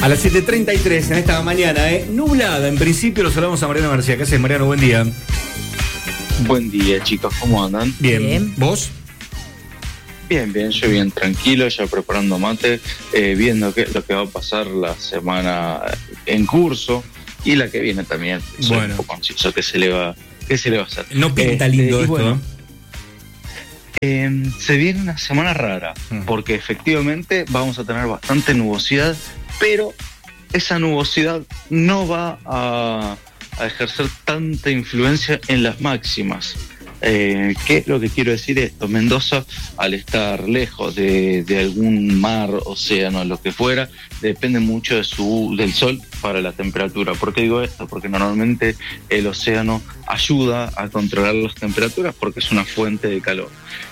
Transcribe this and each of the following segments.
A las 7:33 en esta mañana, nublada. En principio los saludamos a Mariano García. ¿Qué haces, Mariano? Buen día. Buen día, chicos. ¿Cómo andan? Bien. ¿Vos? Bien, yo bien tranquilo, ya preparando mate, viendo lo que va a pasar la semana en curso y la que viene también. Bueno. Un poco ansioso, ¿qué se le va a hacer? No pinta lindo esto, bueno, ¿no? Se viene una semana rara, porque efectivamente vamos a tener bastante nubosidad, pero esa nubosidad no va a ejercer tanta influencia en las máximas. ¿Qué es lo que quiero decir esto? Mendoza, al estar lejos de algún mar, océano, lo que fuera, depende mucho del sol para la temperatura. ¿Por qué digo esto? Porque normalmente el océano ayuda a controlar las temperaturas porque es una fuente de calor.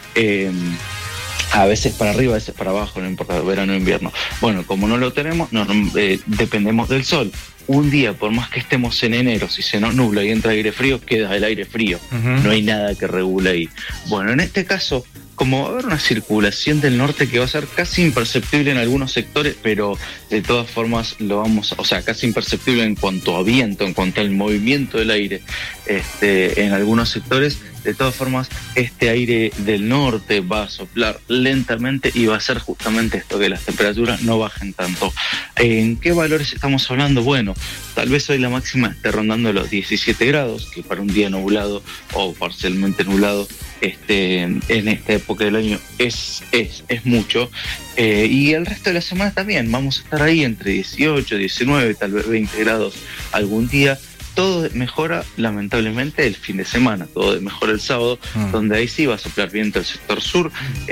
A veces para arriba, a veces para abajo, no importa, verano o invierno. Bueno, como no lo tenemos, dependemos del sol. Un día, por más que estemos en enero, si se nos nubla y entra aire frío, queda el aire frío. No hay nada que regule ahí. Bueno, en este caso, como va a haber una circulación del norte que va a ser casi imperceptible en algunos sectores, pero de todas formas casi imperceptible en cuanto a viento, en cuanto al movimiento del aire, en algunos sectores. De todas formas, este aire del norte va a soplar lentamente y va a hacer justamente esto, que las temperaturas no bajen tanto. ¿En qué valores estamos hablando? Bueno, tal vez hoy la máxima esté rondando los 17 grados, que para un día nublado o parcialmente nublado en esta época del año es mucho. Y el resto de la semana también vamos a estar ahí entre 18, 19, tal vez 20 grados algún día. Todo mejora lamentablemente el fin de semana, todo mejora el sábado, donde ahí sí va a soplar viento del sector sur,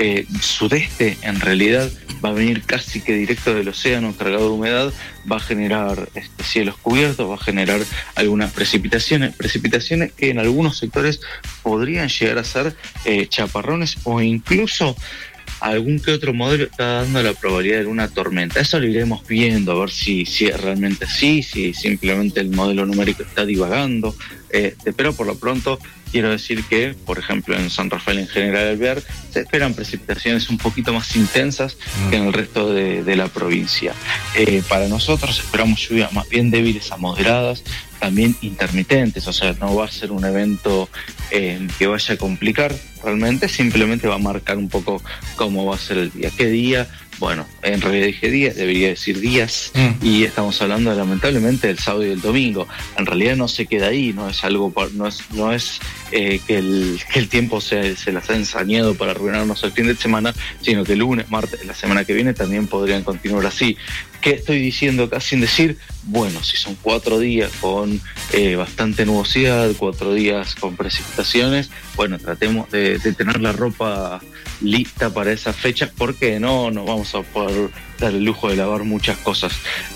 sudeste en realidad, va a venir casi que directo del océano cargado de humedad, va a generar cielos cubiertos, va a generar algunas precipitaciones que en algunos sectores podrían llegar a ser chaparrones o incluso algún que otro modelo está dando la probabilidad de una tormenta. Eso lo iremos viendo, a ver si es realmente así, si simplemente el modelo numérico está divagando. Pero por lo pronto quiero decir que, por ejemplo, en San Rafael en General Alvear se esperan precipitaciones un poquito más intensas que en el resto de la provincia. Para nosotros esperamos lluvias más bien débiles a moderadas, también intermitentes, o sea, no va a ser un evento que vaya a complicar realmente, simplemente va a marcar un poco cómo va a ser el día. ¿Qué día? Bueno, en realidad dije días, debería decir días, y estamos hablando lamentablemente del sábado y del domingo. En realidad no se queda ahí, no es algo, no es que el tiempo se las ha ensañado para arruinarnos el fin de semana, sino que el lunes, martes, la semana que viene también podrían continuar así. ¿Qué estoy diciendo acá sin decir? Bueno, si son 4 días con bastante nubosidad, 4 días con precipitaciones, bueno, tratemos de tener la ropa lista para esa fecha, porque no nos vamos a poder dar el lujo de lavar muchas cosas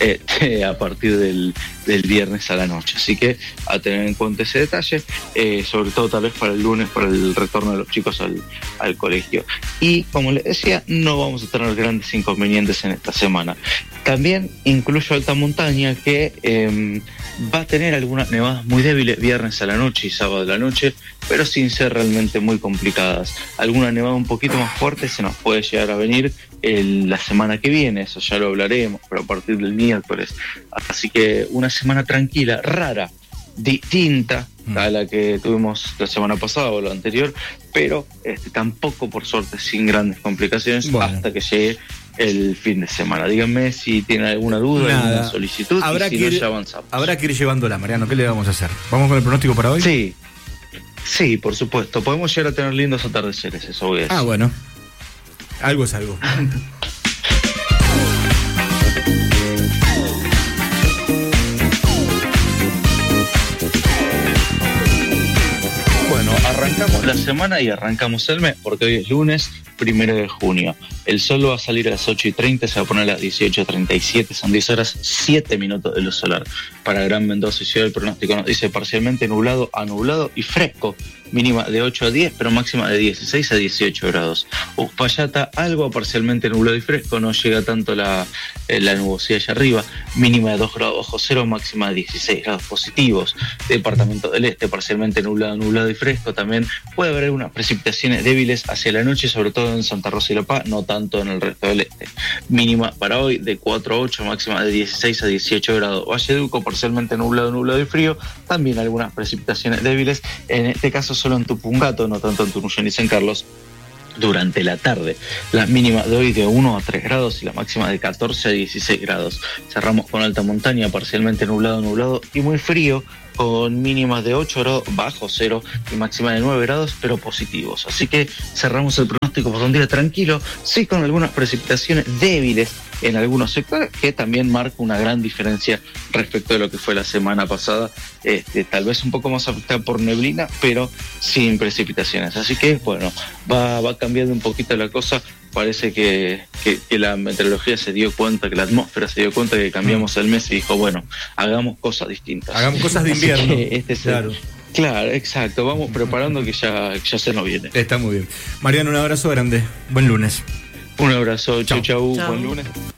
a partir del viernes a la noche. Así que a tener en cuenta ese detalle, sobre todo tal vez para el lunes, para el retorno de los chicos al colegio. Y como les decía, no vamos a tener grandes inconvenientes en esta semana. También incluyo alta montaña, que va a tener algunas nevadas muy débiles viernes a la noche y sábado a la noche, pero sin ser realmente muy complicadas. Alguna nevada un poquito más fuerte se nos puede llegar a venir la semana que viene, eso ya lo hablaremos, pero a partir del miércoles. Así que una semana tranquila, rara, distinta a la que tuvimos la semana pasada o la anterior, pero tampoco, por suerte, sin grandes complicaciones, hasta que llegue el fin de semana. Díganme si tienen alguna duda, alguna solicitud, habrá y si no, ya avanzamos. Habrá que ir llevándola, Mariano. ¿Qué le vamos a hacer? ¿Vamos con el pronóstico para hoy? Sí, por supuesto. Podemos llegar a tener lindos atardeceres, eso voy a decir. Bueno. Algo es algo. Bueno, arrancamos la semana y arrancamos el mes, porque hoy es lunes 1 de junio. El sol va a salir a las 8:30, se va a poner a las 18:37, son 10 horas 7 minutos de luz solar. Para Gran Mendoza y Ciudad, el pronóstico nos dice parcialmente nublado a nublado y fresco, mínima de 8 a 10, pero máxima de 16 a 18 grados. Uspallata, algo parcialmente nublado y fresco, no llega tanto la nubosidad allá arriba, mínima de 2 grados bajo cero, máxima de 16 grados positivos. Departamento del Este, parcialmente nublado y fresco, también puede haber unas precipitaciones débiles hacia la noche, sobre todo todo en Santa Rosa y La Paz, no tanto en el resto del este. Mínima para hoy de 4 a 8, máxima de 16 a 18 grados. Valledupar parcialmente nublado y frío, también algunas precipitaciones débiles, en este caso solo en Tupungato, no tanto en Tunuyán y San Carlos, durante la tarde. La mínima de hoy de 1 a 3 grados y la máxima de 14 a 16 grados. Cerramos con alta montaña, parcialmente nublado y muy frío, con mínimas de 8 grados bajo cero y máxima de 9 grados, pero positivos. Así que cerramos el pronóstico por un día tranquilo, sí con algunas precipitaciones débiles en algunos sectores, que también marca una gran diferencia respecto de lo que fue la semana pasada, tal vez un poco más afectada por neblina, pero sin precipitaciones. Así que, bueno, va cambiando un poquito la cosa. Parece que la meteorología se dio cuenta, que la atmósfera se dio cuenta que cambiamos el mes y dijo, bueno, hagamos cosas distintas. Hagamos cosas de invierno. Claro, exacto. Vamos preparando que ya se nos viene. Está muy bien. Mariano, un abrazo grande. Buen lunes. Un abrazo. Chau. Buen lunes.